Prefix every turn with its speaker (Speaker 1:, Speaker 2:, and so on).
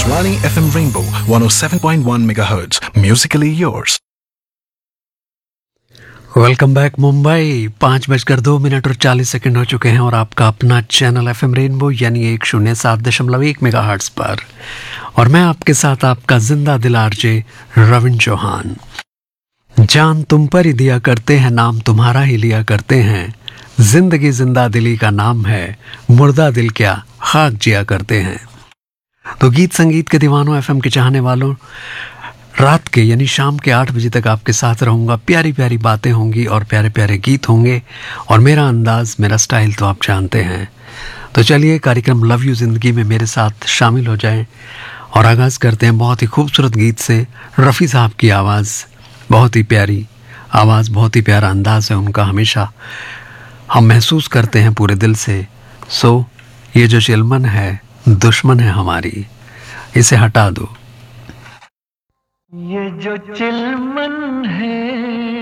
Speaker 1: Akashvani FM Rainbow 107.1 MHz. Musically yours.
Speaker 2: Welcome back Mumbai. 5:02 और 40 हो चुके हैं और आपका अपना चैनल FM रेनबो यानी 107.1 मेगाहर्ट्ज पर, और मैं आपके साथ आपका जिंदा दिल आरजे रविन चौहान। जान तुम पर ही दिया करते हैं, नाम तुम्हारा ही लिया करते हैं, जिंदगी जिंदा दिली का नाम है, मुर्दा दिल क्या खाक जिया करते हैं। तो गीत संगीत के दीवानों, FM के चाहने वालों, रात के यानी शाम के 8 बजे तक आपके साथ रहूंगा। प्यारी प्यारी बातें होंगी और प्यारे प्यारे गीत होंगे, और मेरा अंदाज, मेरा स्टाइल तो आप जानते हैं। तो चलिए कार्यक्रम लव यू जिंदगी में मेरे साथ शामिल हो जाएं और आगाज करते हैं बहुत ही खूबसूरत गीत से। रफ़ी साहब की आवाज़, बहुत ही प्यारी आवाज़, बहुत ही प्यारा अंदाज है उनका, हमेशा हम महसूस करते हैं पूरे दिल से। सो ये जो चिलमन है दुश्मन है हमारी, इसे हटा दो।
Speaker 3: ये जो चिलमन है